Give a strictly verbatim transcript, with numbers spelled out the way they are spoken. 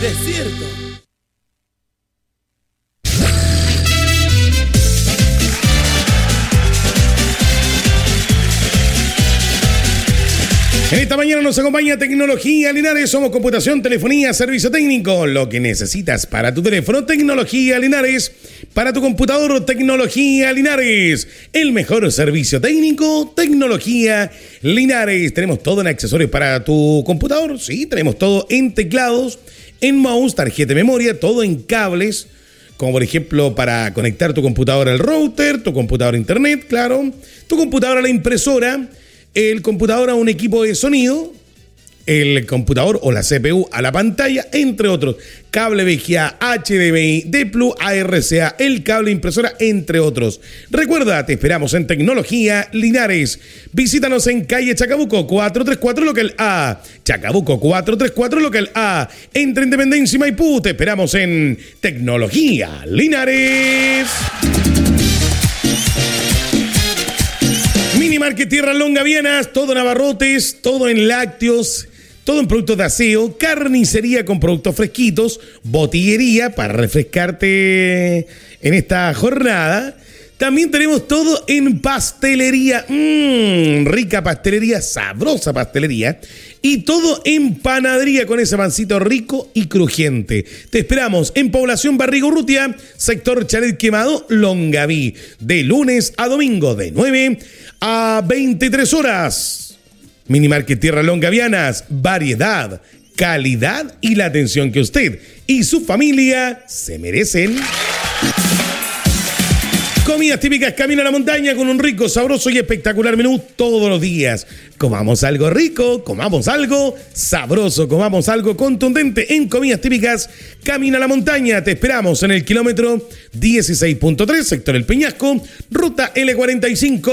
desierto. En esta mañana nos acompaña Tecnología Linares. Somos computación, telefonía, servicio técnico. Lo que necesitas para tu teléfono, Tecnología Linares. Para tu computador, Tecnología Linares. El mejor servicio técnico, Tecnología Linares. Tenemos todo en accesorios para tu computador. Sí, tenemos todo en teclados, en mouse, tarjeta de memoria, todo en cables. Como por ejemplo para conectar tu computadora al router, tu computadora a internet, claro. Tu computadora a la impresora. El computador a un equipo de sonido, el computador o la C P U a la pantalla, entre otros. Cable V G A, H D M I, D Plus, A R C A, el cable impresora, entre otros. Recuerda, te esperamos en Tecnología Linares. Visítanos en calle Chacabuco cuatrocientos treinta y cuatro, local A. Chacabuco cuatrocientos treinta y cuatro, local A. Entre Independencia y Maipú, te esperamos en Tecnología Linares. Mini Market Tierra Longa Vianas, todo en abarrotes, todo en lácteos, todo en productos de aseo, carnicería con productos fresquitos, botillería para refrescarte en esta jornada. También tenemos todo en pastelería, mmm, rica pastelería, sabrosa pastelería. Y todo en panadería con ese pancito rico y crujiente. Te esperamos en Población Barrigurrutia, sector Chalet Quemado, Longaví. De lunes a domingo, de nueve a veintitrés horas. Mini Market Tierra Longa Vianas, variedad, calidad y la atención que usted y su familia se merecen. Comidas típicas Camino a la Montaña con un rico, sabroso y espectacular menú todos los días. Comamos algo rico, comamos algo sabroso, comamos algo contundente en Comidas Típicas Camino a la Montaña. Te esperamos en el kilómetro dieciséis punto tres, sector El Peñasco, ruta L cuarenta y cinco.